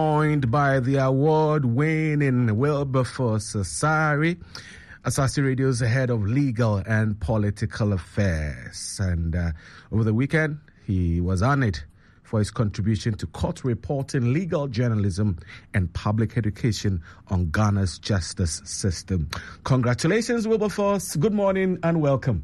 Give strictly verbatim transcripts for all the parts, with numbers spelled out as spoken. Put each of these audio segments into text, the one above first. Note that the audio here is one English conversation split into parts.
Joined by the award-winning Wilberforce Asare, Asase Radio's head of legal and political affairs. And uh, over the weekend, he was honored for his contribution to court reporting, legal journalism, and public education on Ghana's justice system. Congratulations, Wilberforce. Good morning and welcome.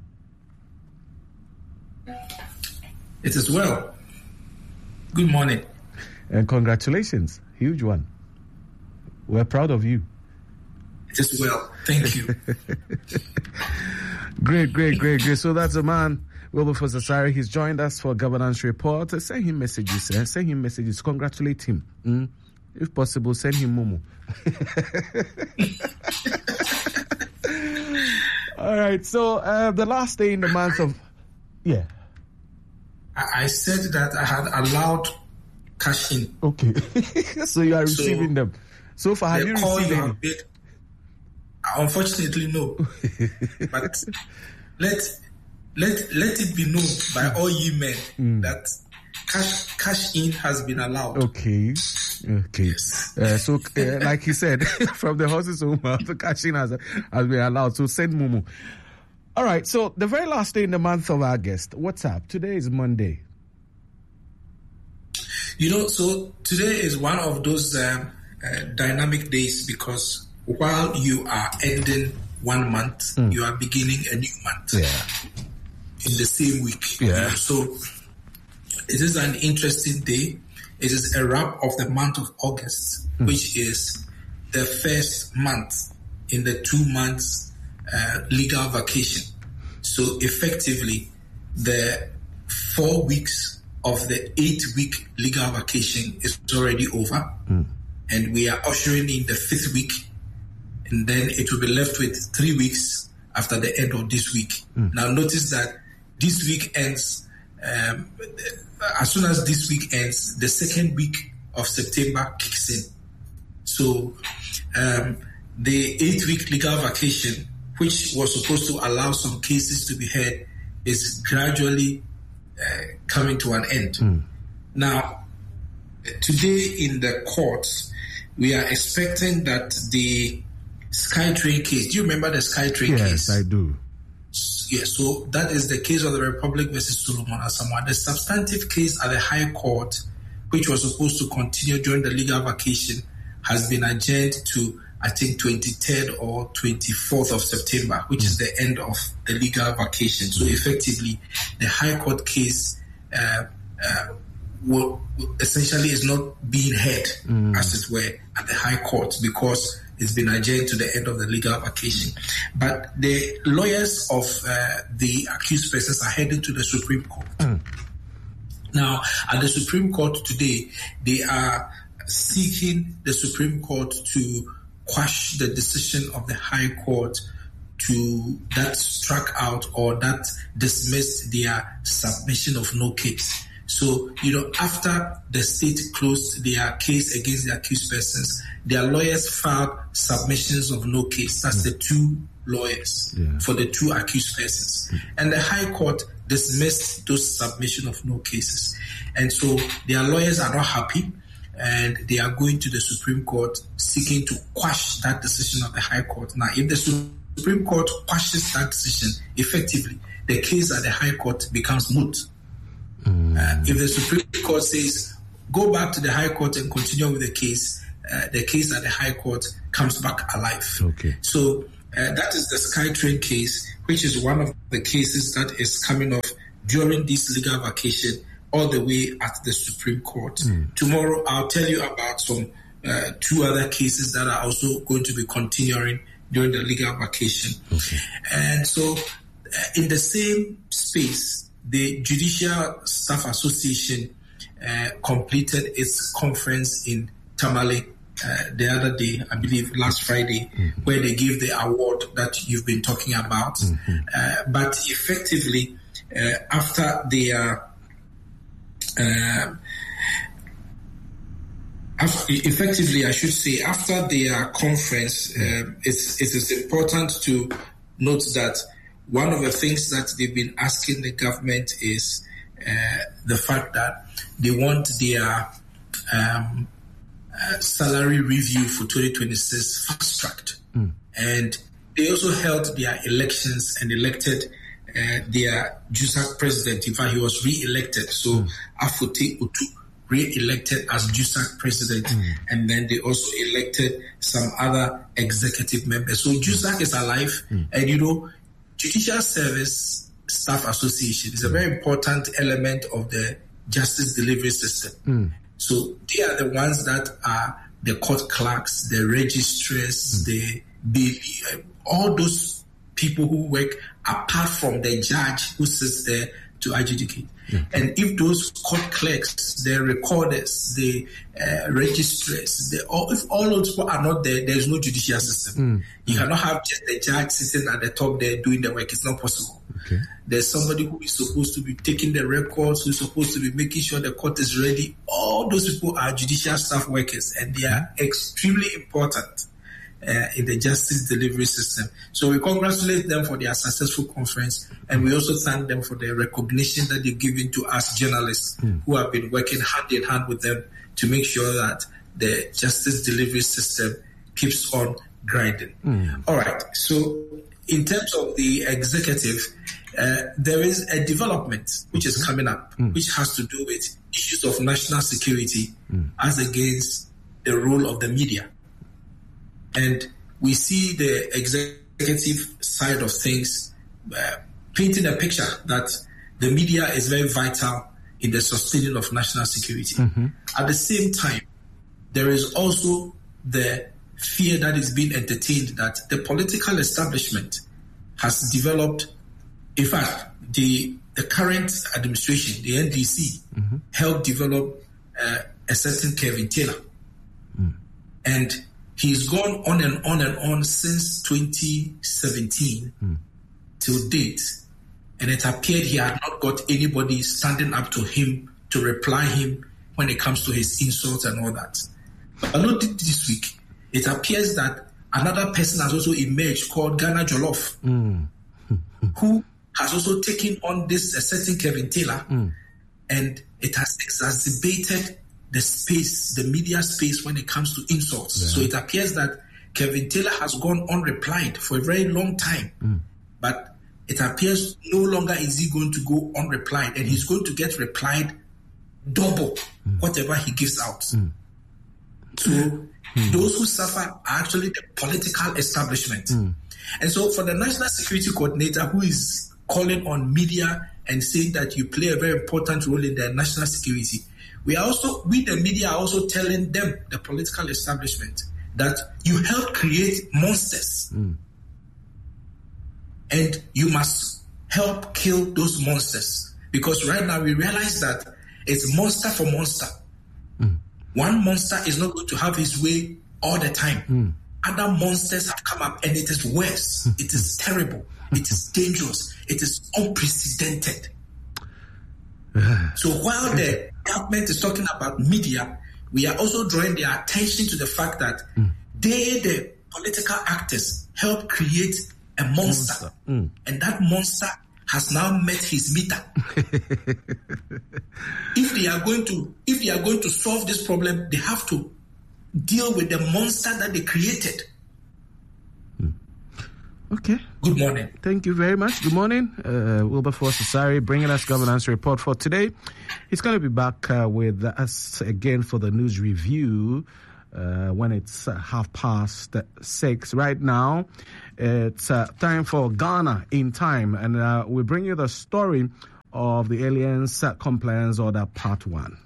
It is well. Good morning. And congratulations. Huge one. We're proud of you. It is well. Thank you. Great, great, great, great. So that's a man, Wilberforce Asare. He's joined us for governance report. Send him messages. Eh? Send him messages. Congratulate him. Mm? If possible, send him Momo. All right. So uh, the last day in the month of... Yeah. I said that I had allowed cash in. Okay. So you are receiving so them. So far, have you received any? Paid, unfortunately, no. But let let let it be known by all ye men mm. that cash cash in has been allowed. Okay. Okay. Yes. Uh, so, uh, like he said, from the horse's own mouth, the cash in has, has been allowed. So send Mumu. All right. So the very last day in the month of August, what's up? Today is Monday. You know, so today is one of those um, uh, dynamic days because while you are ending one month, mm. you are beginning a new month yeah. in the same week. Yeah. So it is an interesting day. It is a wrap of the month of August, mm. which is the first month in the two months uh, legal vacation. So effectively, the four weeks of the eight-week legal vacation is already over, mm. and we are ushering in the fifth week, and then it will be left with three weeks after the end of this week. Mm. Now, notice that this week ends, um, as soon as this week ends, the second week of September kicks in. So, um, the eight-week legal vacation, which was supposed to allow some cases to be heard, is gradually uh, coming to an end. Mm. Now, today in the courts, we are expecting that the SkyTrain case, do you remember the SkyTrain yes, case? Yes, I do. Yes, so that is the case of the Republic versus Solomon Asamoah. The substantive case at the High Court, which was supposed to continue during the legal vacation, has been adjourned to, I think, twenty-third or twenty-fourth of September, which mm. is the end of the legal vacation. So effectively, the High Court case uh, uh, will, essentially is not being heard, mm. as it were, at the High Court because it's been adjourned to the end of the legal vacation. But the lawyers of uh, the accused persons are heading to the Supreme Court. Mm. Now, at the Supreme Court today, they are seeking the Supreme Court to quash the decision of the High Court to that struck out or that dismissed their submission of no case. So, you know, after the state closed their case against the accused persons, their lawyers filed submissions of no case. That's mm. the two lawyers yeah. for the two accused persons. Mm. And the High Court dismissed those submission of no cases. And so their lawyers are not happy, and they are going to the Supreme Court seeking to quash that decision of the High Court. Now, if the Supreme Court quashes that decision, effectively, the case at the High Court becomes moot. Mm. Uh, if the Supreme Court says, go back to the High Court and continue with the case, uh, the case at the High Court comes back alive. Okay. So uh, that is the SkyTrain case, which is one of the cases that is coming off during this legal vacation all the way at the Supreme Court. Mm. Tomorrow, I'll tell you about some uh, two other cases that are also going to be continuing during the legal vacation. Okay. And so uh, in the same space, the Judicial Staff Association uh, completed its conference in Tamale uh, the other day, I believe last Friday, mm-hmm. where they gave the award that you've been talking about. Mm-hmm. Uh, but effectively, uh, after their uh, after, effectively, I should say, after their conference, uh, it's, it is important to note that one of the things that they've been asking the government is uh, the fact that they want their um, uh, salary review for twenty twenty-six fast-tracked. Mm. And they also held their elections and elected uh, their J U S A C president. In fact, he was re-elected. So mm. Afote Otu re-elected as J U S A C president. Mm. And then they also elected some other executive members. So J U S A C is alive. Mm. And, you know, Judicial Service Staff Association is a very important element of the justice delivery system. Mm. So they are the ones that are the court clerks, the registrars, mm. the, the uh, all those people who work apart from the judge who sits there to adjudicate. Yeah. And if those court clerks, the recorders, the uh, registrars, the, all, if all those people are not there, there is no judicial system. Mm. You cannot have just the judge sitting at the top there doing the work. It's not possible. Okay. There's somebody who is supposed to be taking the records, who is supposed to be making sure the court is ready. All those people are judicial staff workers, and they are extremely important uh, in the justice delivery system. So we congratulate them for their successful conference, and we also thank them for the recognition that they've given to us journalists mm. who have been working hand in hand with them to make sure that the justice delivery system keeps on grinding. Mm. All right. So in terms of the executive, uh, there is a development which is coming up, mm. which has to do with issues of national security mm. as against the role of the media. And we see the executive side of things uh, painting a picture that the media is very vital in the sustaining of national security. Mm-hmm. At the same time, there is also the fear that is being entertained that the political establishment has developed. In fact, the the current administration, the N D C, mm-hmm. helped develop uh, a certain Kevin Taylor. Mm. And he's gone on and on and on since twenty seventeen mm. till date. And it appeared he had not got anybody standing up to him to reply him when it comes to his insults and all that. But not this week. It appears that another person has also emerged called Ghana Jollof, mm. who has also taken on this a certain Kevin Taylor, mm. and it has exacerbated the space, the media space when it comes to insults. Yeah. So it appears that Kevin Taylor has gone unreplied for a very long time, mm. but it appears no longer is he going to go unreplied, and he's going to get replied double mm. whatever he gives out. Mm. So mm. those who suffer are actually the political establishment. Mm. And so for the National Security Coordinator, who is calling on media and saying that you play a very important role in their national security, we are also, we the media are also telling them, the political establishment, that you help create monsters. Mm. And you must help kill those monsters. Because right now we realize that it's monster for monster. Mm. One monster is not going to have his way all the time. Mm. Other monsters have come up and it is worse. Mm. It is terrible. It is dangerous. It is unprecedented. So while the government is talking about media, we are also drawing their attention to the fact that mm. they, the political actors, help create a monster. monster. Mm. And that monster has now met his meter. If they are going to, if they are going to solve this problem, they have to deal with the monster that they created. Mm. Okay. Good morning. Thank you very much. Good morning. Uh, Wilberforce Asare bringing us governance report for today. He's going to be back uh, with us again for the news review uh, when it's uh, half past six. Right now, it's uh, time for Ghana in Time, and uh, we bring you the story of the Aliens uh, Compliance Order Part one.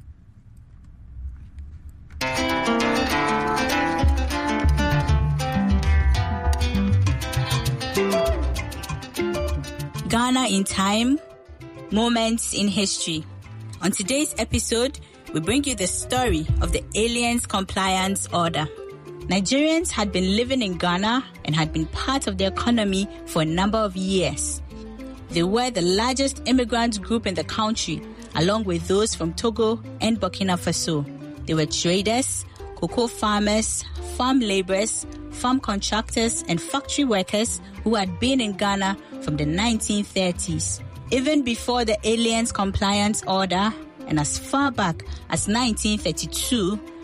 Ghana in Time, Moments in History. On today's episode, we bring you the story of the Aliens Compliance Order. Nigerians had been living in Ghana and had been part of the economy for a number of years. They were the largest immigrant group in the country, along with those from Togo and Burkina Faso. They were traders, cocoa farmers, farm laborers, farm contractors, and factory workers who had been in Ghana from the nineteen thirties. Even before the Aliens Compliance Order, and as far back as nineteen thirty-two,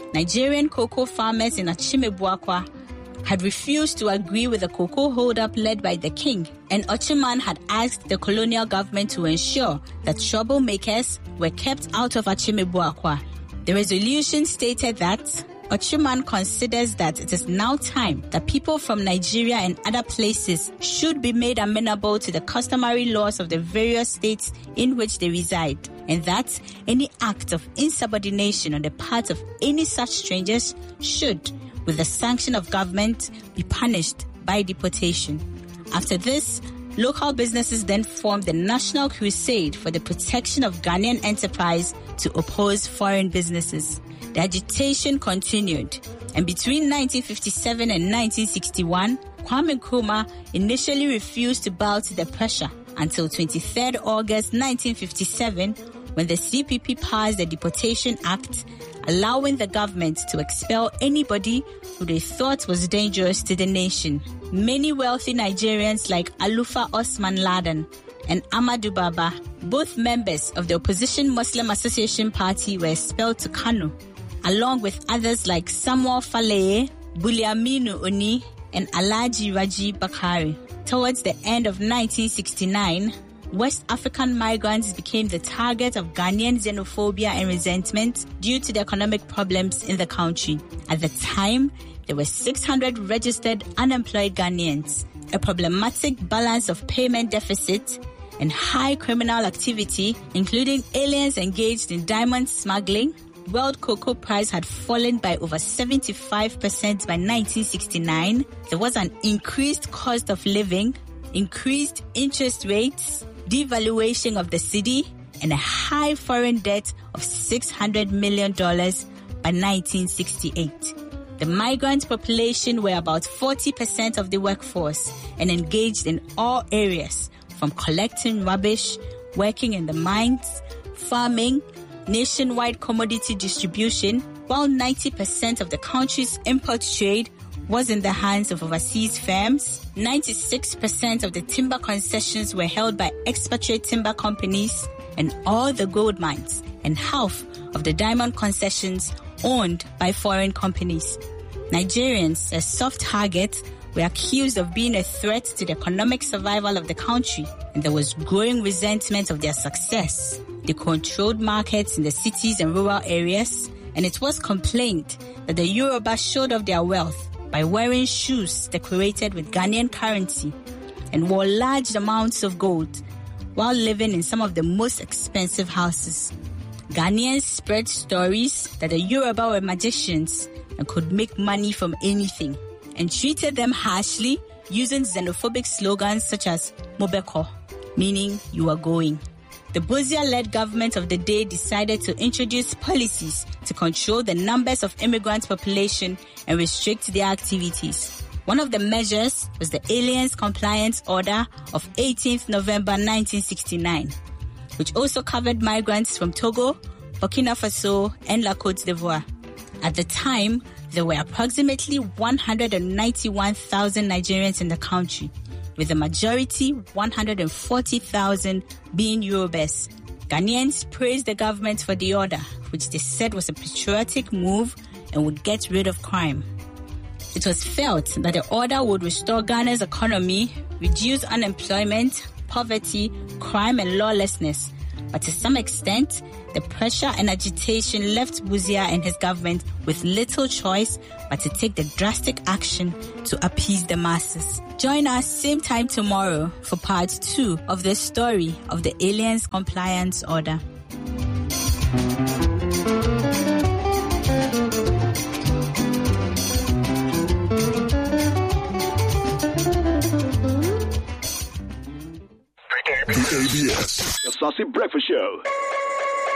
Nigerian cocoa farmers in Achime-Buakwa had refused to agree with the cocoa hold-up led by the king, and Ochiman had asked the colonial government to ensure that troublemakers were kept out of Achime-Buakwa. The resolution stated that Ochiman considers that it is now time that people from Nigeria and other places should be made amenable to the customary laws of the various states in which they reside, and that any act of insubordination on the part of any such strangers should, with the sanction of government, be punished by deportation. After this, local businesses then formed the National Crusade for the protection of Ghanaian enterprise to oppose foreign businesses. The agitation continued, and between nineteen fifty-seven and nineteen sixty-one, Kwame Nkrumah initially refused to bow to the pressure until twenty-third of August nineteen fifty-seven, when the C P P passed the Deportation Act, allowing the government to expel anybody who they thought was dangerous to the nation. Many wealthy Nigerians like Alufa Osman Laden and Amadou Baba, both members of the opposition Muslim Association Party, were expelled to Kano, along with others like Samuel Faleye, Buliaminu Oni, and Alhaji Raji Bakari. Towards the end of nineteen sixty-nine, West African migrants became the target of Ghanaian xenophobia and resentment due to the economic problems in the country. At the time, there were six hundred registered unemployed Ghanaians, a problematic balance of payment deficit, and high criminal activity, including aliens engaged in diamond smuggling. World cocoa price had fallen by over seventy-five percent by nineteen sixty-nine. There was an increased cost of living, increased interest rates, devaluation of the cedi, and a high foreign debt of six hundred million dollars by nineteen sixty-eight. The migrant population were about forty percent of the workforce and engaged in all areas, from collecting rubbish, working in the mines, farming, nationwide commodity distribution, while ninety percent of the country's import trade was in the hands of overseas firms. ninety-six percent of the timber concessions were held by expatriate timber companies and all the gold mines, and half of the diamond concessions owned by foreign companies. Nigerians, as soft targets, were accused of being a threat to the economic survival of the country, and there was growing resentment of their success. They controlled markets in the cities and rural areas, and it was complained that the Yoruba showed off their wealth by wearing shoes decorated with Ghanaian currency and wore large amounts of gold while living in some of the most expensive houses. Ghanaians spread stories that the Yoruba were magicians and could make money from anything, and treated them harshly using xenophobic slogans such as Mobeko, meaning you are going. The Bozia-led government of the day decided to introduce policies to control the numbers of immigrant population and restrict their activities. One of the measures was the Aliens Compliance Order of eighteenth of November nineteen sixty-nine, which also covered migrants from Togo, Burkina Faso, and La Côte d'Ivoire. At the time, there were approximately one hundred ninety-one thousand Nigerians in the country, with the majority, one hundred forty thousand, being Yorubas. Ghanaians praised the government for the order, which they said was a patriotic move and would get rid of crime. It was felt that the order would restore Ghana's economy, reduce unemployment, poverty, crime, and lawlessness. But to some extent, the pressure and agitation left Bozia and his government with little choice but to take the drastic action to appease the masses. Join us same time tomorrow for part two of the story of the Aliens Compliance Order. The A B S, the Saucy Breakfast Show.